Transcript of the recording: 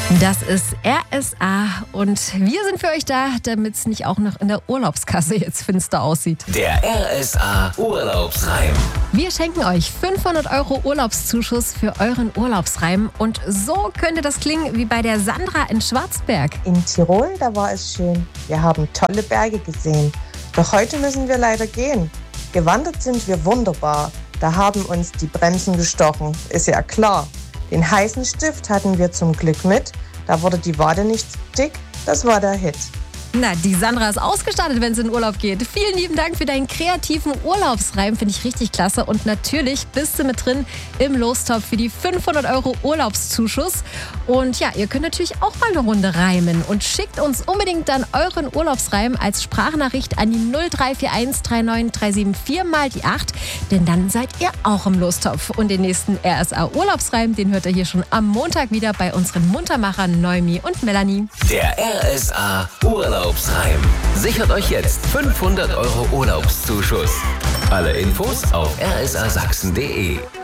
Das ist RSA und wir sind für euch da, damit es nicht auch noch in der Urlaubskasse jetzt finster aussieht. Der RSA Urlaubsreim. Wir schenken euch 500 € Urlaubszuschuss für euren Urlaubsreim und so könnte das klingen wie bei der Sandra in Schwarzberg. In Tirol, da war es schön. Wir haben tolle Berge gesehen. Doch heute müssen wir leider gehen. Gewandert sind wir wunderbar. Da haben uns die Bremsen gestochen, ist ja klar. Den heißen Stift hatten wir zum Glück mit. Da wurde die Wade nicht dick, das war der Hit. Na, die Sandra ist ausgestattet, wenn es in Urlaub geht. Vielen lieben Dank für deinen kreativen Urlaubsreim, finde ich richtig klasse. Und natürlich bist du mit drin im Lostopf für die 500 € Urlaubszuschuss. Und ja, ihr könnt natürlich auch mal eine Runde reimen und schickt uns unbedingt dann euren Urlaubsreim als Sprachnachricht an die 0341 39 374 mal die 8. Denn dann seid ihr auch im Lostopf. Und den nächsten RSA Urlaubsreim, den hört ihr hier schon am Montag wieder bei unseren Muntermachern Noemi und Melanie. Der RSA Urlaubsreim. Sichert euch jetzt 500 € Urlaubszuschuss. Alle Infos auf rsasachsen.de.